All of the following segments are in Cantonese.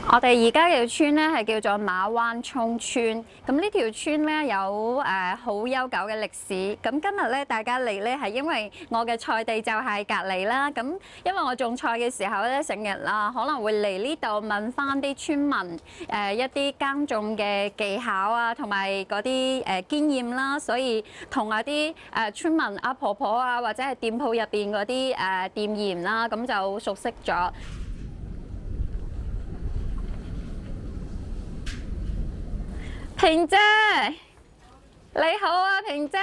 我哋而家嘅村咧係叫做馬灣涌村，咁呢條村咧有好悠久嘅歷史。咁今日咧大家嚟咧係因為我嘅菜地就係隔離啦。咁因為我種菜嘅時候咧，成日可能會嚟呢度問翻啲村民一啲耕種嘅技巧啊，同埋嗰啲經驗啦，所以同啲村民阿婆婆啊，或者係店鋪入邊嗰啲店員啦，咁就熟悉咗。平姐，你好啊，平姐，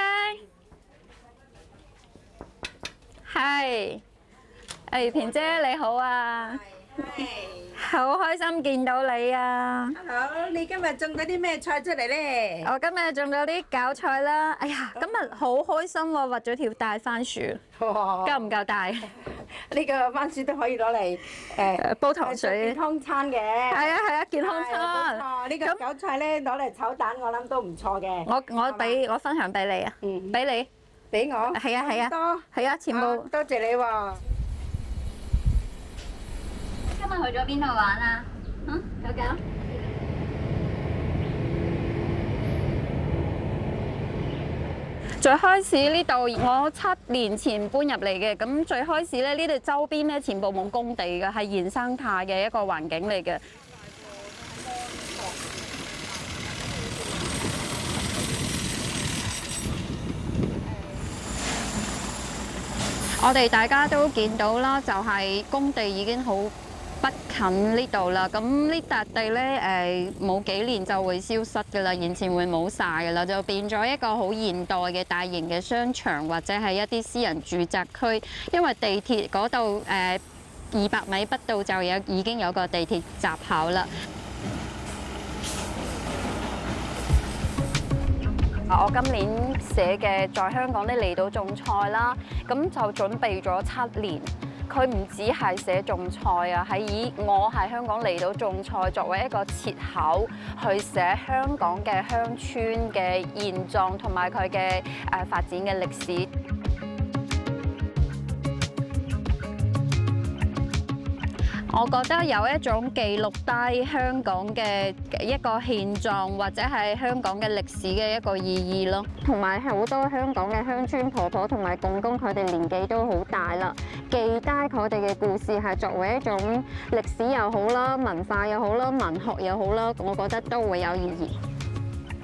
係，平姐你好啊，好開心見到你啊！ 好，你今日種咗啲咩菜出嚟咧？ 我今日種咗啲韭菜啦，哎呀，今日好開心喎，挖咗條大番薯，夠唔夠大？ 呢個番薯都可以攞嚟煲糖水， 健康餐嘅。 係啊，健康餐。 哦，呢個韭菜咧攞嚟炒蛋，我諗都唔錯嘅。 我分享俾你啊，俾你， 俾我。 係啊， 多係啊，全部。 多謝你喎。 今日去咗邊度玩啊？九九。最開始呢度我7年前搬入嚟嘅，咁最開始咧呢度周邊咧全部冇工地嘅，係原生態嘅一個環境嚟嘅。我哋大家都見到啦，就係工地已經好不近呢度啦，咁呢笪地咧冇幾年就會消失㗎啦，完全會冇晒㗎啦，就變咗一個好現代嘅大型嘅商場或者係一啲私人住宅區，因為地鐵嗰度200米不到就已經有個地鐵閘口啦。我今年寫嘅在香港的離島種菜啦，咁就準備咗7年。佢唔止係寫種菜啊，係以我係香港離島種菜作為一個切口去寫香港嘅鄉村嘅現狀同埋佢嘅發展嘅歷史。我覺得有一種記錄低香港嘅一個現狀，或者係香港嘅歷史嘅一個意義咯。同埋好多香港嘅鄉村婆婆同埋公公，佢哋年紀都好大啦，記低佢哋嘅故事係作為一種歷史又好啦、文化又好啦、文學又好啦，我覺得都會有意義。